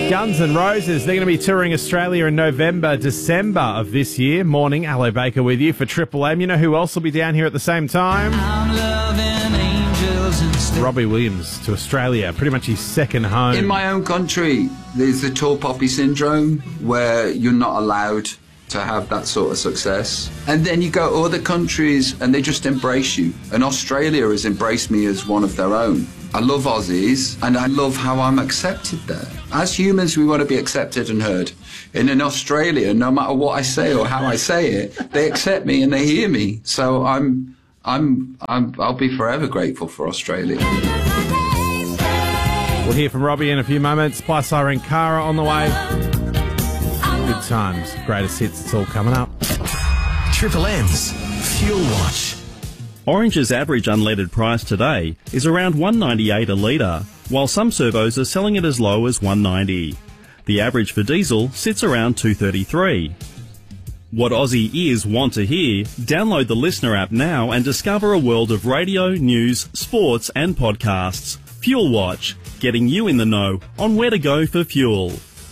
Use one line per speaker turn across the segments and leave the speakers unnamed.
Guns N' Roses, they're going to be touring Australia in November, December of this year. Morning, Aloe Baker with you for Triple M. You know who else will be down here at the same time?
I'm loving angels instead.
Robbie Williams to Australia, pretty much his second home.
In my own country, there's the tall poppy syndrome where you're not allowed to have that sort of success. And then you go to other countries and they just embrace you. And Australia has embraced me as one of their own. I love Aussies and I love how I'm accepted there. As humans, we want to be accepted and heard. And in Australia, no matter what I say or how I say it, they accept me and they hear me. So I'll be forever grateful for Australia.
We'll hear from Robbie in a few moments. Plus, Irene Cara on the way. Good times, greatest hits, it's all coming up.
Triple M's Fuel Watch.
Orange's average unleaded price today is around $1.98 a litre, while some servos are selling it as low as $1.90. The average for diesel sits around $2.33. What Aussie ears want to hear? Download the Listener app now and discover a world of radio, news, sports and podcasts. Fuel Watch, getting you in the know on where to go for fuel.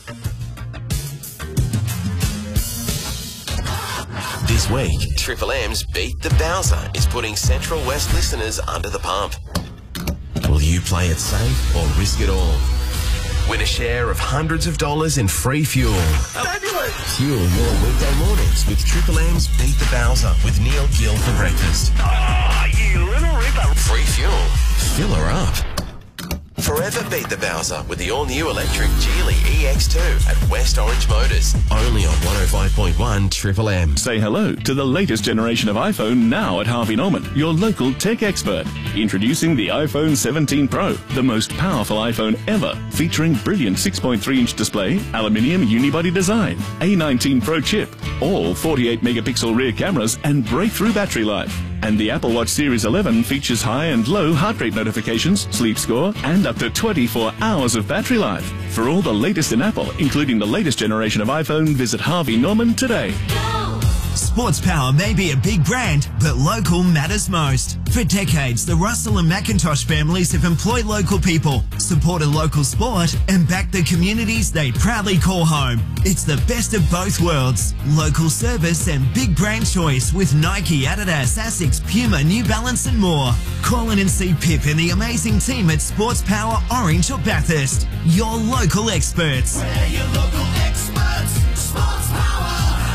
This week, Triple M's Beat the Bowser is putting Central West listeners under the pump. Will you play it safe or risk it all? Win a share of hundreds of dollars in free fuel. Fuel your weekday mornings with Triple M's Beat the Bowser with Neil Gill for breakfast.
Oh, you little ripper.
Free fuel. Fill her up. Forever beat the Bowser with the all-new electric Geely EX2 at West Orange Motors. Only on 105.1 Triple M.
Say hello to the latest generation of iPhone now at Harvey Norman, your local tech expert. Introducing the iPhone 17 Pro, the most powerful iPhone ever, featuring brilliant 6.3-inch display, aluminium unibody design, A19 Pro chip, all 48-megapixel rear cameras and breakthrough battery life. And the Apple Watch Series 11 features high and low heart rate notifications, sleep score, and up to 24 hours of battery life. For all the latest in Apple, including the latest generation of iPhone, visit Harvey Norman today.
Sports Power may be a big brand, but local matters most. For decades, the Russell and McIntosh families have employed local people, supported local sport, and backed the communities they proudly call home. It's the best of both worlds. Local service and big brand choice with Nike, Adidas, Asics, Puma, New Balance and more. Call in and see Pip and the amazing team at Sports Power, Orange or Bathurst. Your local experts.
We're your local experts. Sports Power.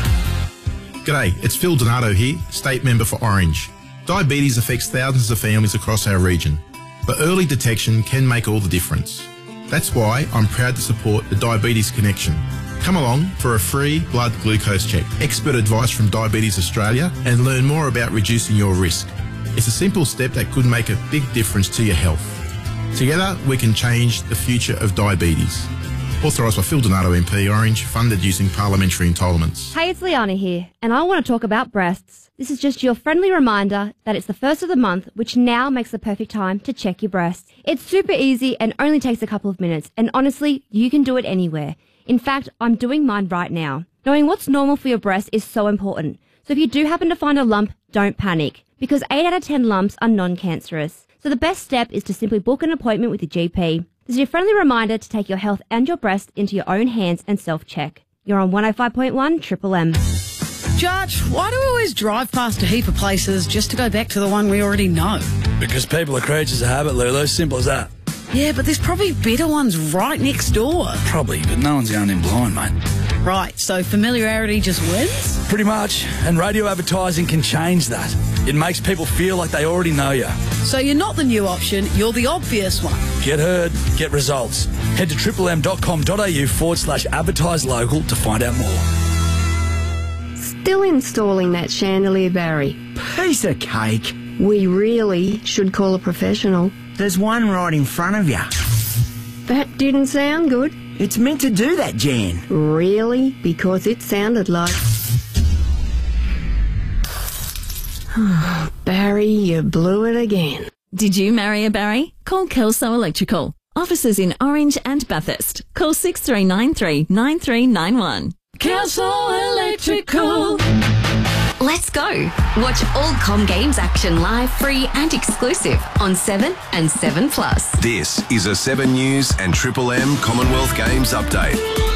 G'day, it's Phil Donato here, State Member for Orange. Diabetes affects thousands of families across our region, but early detection can make all the difference. That's why I'm proud to support the Diabetes Connection. Come along for a free blood glucose check, expert advice from Diabetes Australia, and learn more about reducing your risk. It's a simple step that could make a big difference to your health. Together, we can change the future of diabetes. Authorised by Phil Donato MP, Orange, funded using parliamentary entitlements.
Hey, it's Liana here, and I want to talk about breasts. This is just your friendly reminder that it's the first of the month, which now makes the perfect time to check your breasts. It's super easy and only takes a couple of minutes, and honestly, you can do it anywhere. In fact, I'm doing mine right now. Knowing what's normal for your breasts is so important. So if you do happen to find a lump, don't panic, because 8 out of 10 lumps are non-cancerous. So the best step is to simply book an appointment with your GP. This is your friendly reminder to take your health and your breast into your own hands and self-check. You're on 105.1 Triple M.
Judge, why do we always drive past a heap of places just to go back to the one we already know?
Because people are creatures of habit, Lulu. Simple as that.
Yeah, but there's probably better ones right next door.
Probably, but no one's going in blind, mate.
Right, so familiarity just wins?
Pretty much, and radio advertising can change that. It makes people feel like they already know you.
So you're not the new option, you're the obvious one.
Get heard, get results. Head to triplem.com.au/advertise local to find out more.
Still installing that chandelier, Barry?
Piece of cake.
We really should call a professional.
There's one right in front of you.
That didn't sound good.
It's meant to do that, Jan.
Really? Because it sounded like... Barry, you blew it again.
Did you marry a Barry? Call Kelso Electrical. Offices in Orange and Bathurst. Call 6393 9391.
Kelso Electrical.
Let's go. Watch all Com Games action live, free and exclusive on 7 and 7 Plus.
This is a 7 News and Triple M Commonwealth Games update.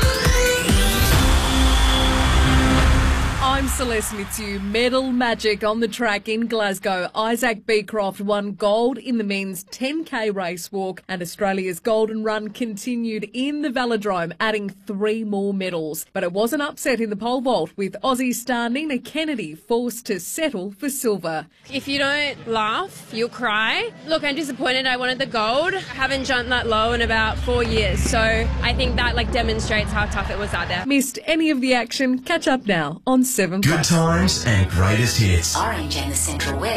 I'm Celeste Mitsu. Medal magic on the track in Glasgow. Isaac Beecroft won gold in the men's 10K race walk, and Australia's golden run continued in the velodrome, adding 3 more medals. But it was an upset in the pole vault, with Aussie star Nina Kennedy forced to settle for silver.
If you don't laugh, you'll cry. Look, I'm disappointed. I wanted the gold. I haven't jumped that low in about 4 years, so I think that demonstrates how tough it was out there.
Missed any of the action? Catch up now on 7
Good times and greatest hits.
Orange and the Central West.